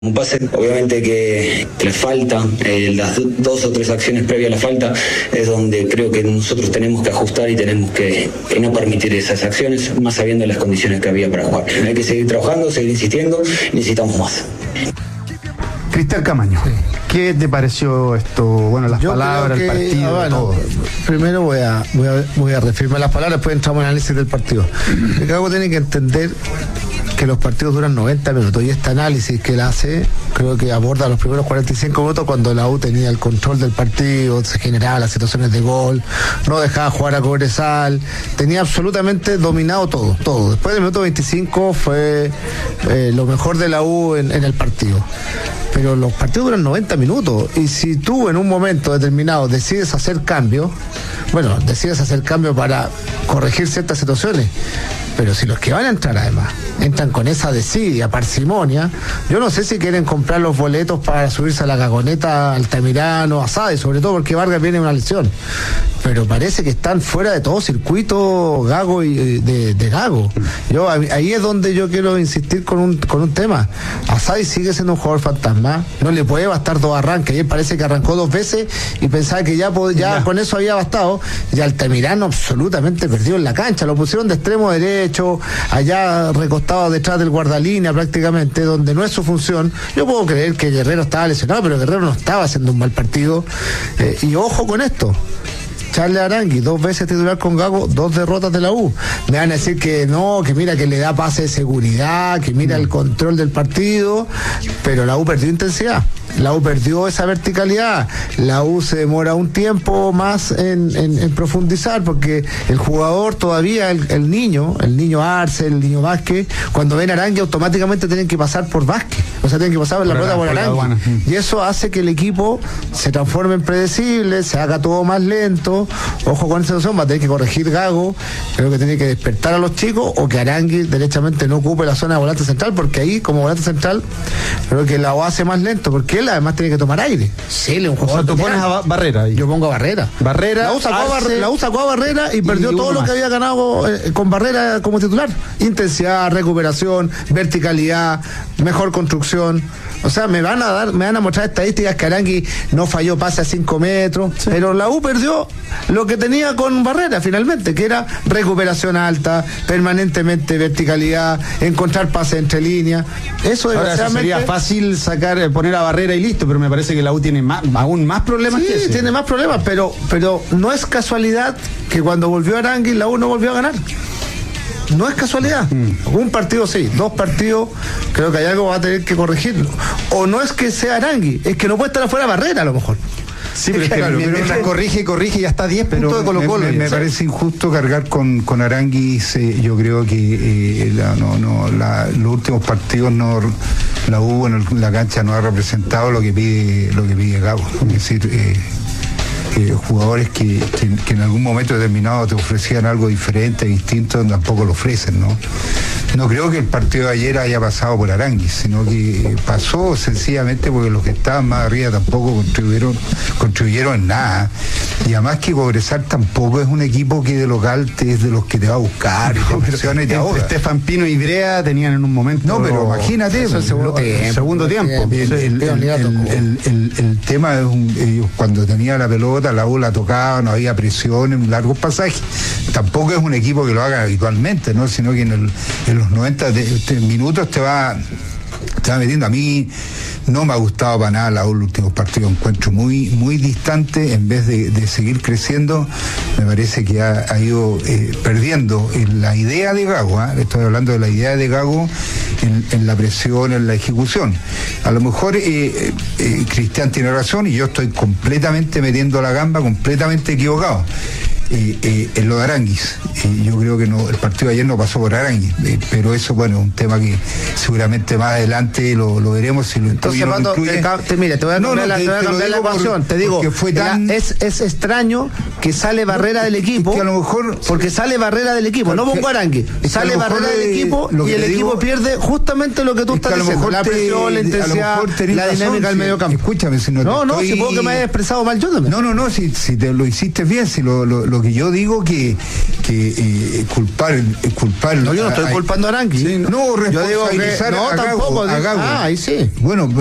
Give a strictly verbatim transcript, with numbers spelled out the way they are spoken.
Un pase, obviamente que le falta, eh, las do, dos o tres acciones previas a la falta es donde creo que nosotros tenemos que ajustar y tenemos que, que no permitir esas acciones, más sabiendo las condiciones que había para jugar. Hay que seguir trabajando, seguir insistiendo, necesitamos más. Cristian Camaño, sí. ¿Qué te pareció esto? Bueno, las Yo palabras, que, el partido, ah, bueno, todo. Primero voy a, voy a voy a reafirmar las palabras, después entramos en análisis del partido. El Gago tiene que entender que los partidos duran noventa minutos y este análisis que él hace creo que aborda los primeros cuarenta y cinco minutos cuando la U tenía el control del partido, se generaban las situaciones de gol, no dejaba jugar a Cobresal, tenía absolutamente dominado todo, todo. Después del minuto veinticinco fue eh, lo mejor de la U en, en el partido. Pero los partidos duran noventa minutos y si tú en un momento determinado decides hacer cambios, bueno, decides hacer cambios para corregir ciertas situaciones, pero si los que van a entrar además entran con esa desidia, parsimonia, yo no sé si quieren comprar los boletos para subirse a la Gagoneta, Altamirano, Asade, sobre todo porque Vargas viene de una lesión, pero parece que están fuera de todo circuito Gago y de, de Gago. Yo ahí es donde yo quiero insistir con un con un tema. Asade sigue siendo un jugador fantasma, no le puede bastar dos arranques, ayer parece que arrancó dos veces y pensaba que ya, ya, ya. con eso había bastado, y Altamirano absolutamente perdido en la cancha, lo pusieron de extremo derecho, allá recostado detrás del guardalínea prácticamente, donde no es su función. Yo puedo creer que Guerrero estaba lesionado, pero Guerrero no estaba haciendo un mal partido, eh, y ojo con esto, Charles Arangui, dos veces titular con Gago, dos derrotas de la U. Me van a decir que no, que mira que le da pase de seguridad, que mira el control del partido, pero la U perdió intensidad, la U perdió esa verticalidad, la U se demora un tiempo más en, en, en profundizar, porque el jugador todavía, el, el niño, el niño Arce, el niño Vázquez, cuando ven a Arangui automáticamente tienen que pasar por Vázquez, o sea, tienen que pasar por la rueda por Arangui, y eso hace que el equipo se transforme en predecible, se haga todo más lento. Ojo con esa situación, va a tener que corregir Gago, creo que tiene que despertar a los chicos, o que Arangui derechamente no ocupe la zona de volante central, porque ahí como volante central creo que la U hace más lento, porque él además tiene que tomar aire. Sí, le un jugador. O sea, tú pones a Barrera ahí. Yo pongo a Barrera. Barrera. La U sacó, a, Barre, la U sacó a Barrera y perdió y todo lo más que había ganado eh, con Barrera como titular. Intensidad, recuperación, verticalidad, mejor construcción. O sea, me van a dar, me van a mostrar estadísticas que Arangui no falló pase a cinco metros, sí. Pero la U perdió lo que tenía con Barrera finalmente, que era recuperación alta, permanentemente verticalidad, encontrar pases entre líneas. Eso desgraciadamente sería fácil sacar, poner a Barrera y listo, pero me parece que la U tiene más, aún más problemas. Sí, que ese. tiene más problemas, pero, pero no es casualidad que cuando volvió Arangui la U no volvió a ganar. No es casualidad. Mm. Un partido sí, dos partidos, creo que hay algo que va a tener que corregirlo. O no es que sea Arangui, es que no puede estar afuera Barrera a lo mejor. Sí, pero es que claro, pero mientras pero, corrige, corrige y ya está diez puntos de Colo Colo. Me, me, me parece injusto cargar con, con Arangui. Eh, yo creo que eh, la, no, no, la, los últimos partidos no, la U en el, la cancha no ha representado lo que pide, lo que pide Gago. Es decir, eh, Eh, jugadores que, que, que en algún momento determinado te ofrecían algo diferente, distinto, tampoco lo ofrecen, ¿no? No creo que el partido de ayer haya pasado por Arangui, sino que pasó sencillamente porque los que estaban más arriba tampoco contribuyeron, contribuyeron en nada. Y además que Cobresal tampoco es un equipo que de local te, es de los que te va a buscar no, y te presiona y te ahoga. Estefan Pino y Brea tenían en un momento. No, pero imagínate, el segundo tiempo. El, segundo tiempo. El, el, el, el, el, el tema es un, ellos cuando tenía la pelota, la U la tocaba, no había presión en largos pasajes. Tampoco es un equipo que lo haga habitualmente, ¿no? Sino que en, el, en los noventa de, de minutos te va, te va metiendo. A mí no me ha gustado para nada la U los últimos partidos, encuentro muy, muy distante, en vez de, de seguir creciendo, me parece que ha, ha ido eh, perdiendo la idea de Gago, ¿eh? Estoy hablando de la idea de Gago en, en la presión, en la ejecución. A lo mejor eh, eh, Cristian tiene razón y yo estoy completamente metiendo la gamba, completamente equivocado. Eh, eh, en lo de Aranguis, eh, yo creo que no, el partido de ayer no pasó por Aranguis, eh, pero eso, bueno, es un tema que seguramente más adelante lo, lo veremos si lo incluye. Entonces, no lo incluye. Te, te, mira, te voy a cambiar no, no, la, te, te la ecuación, te digo, fue tan... la, es, es extraño que sale Barrera del equipo, que a lo mejor, porque sale Barrera del equipo, no pongo Aranguis, sale Barrera del equipo y el equipo pierde justamente lo que tú estás diciendo, la presión, la intensidad, la dinámica del medio campo. Escúchame, si no No, no, si puedo que me haya expresado mal yo también. No, no, no, si, si te lo hiciste bien, si lo, lo, lo lo que yo digo que, que eh, culpar, culpar. No, yo no estoy a, culpando a Arangui. Sí, no, no, yo digo que, no, a Gago, tampoco. A Gago. Ah, ahí sí. Bueno,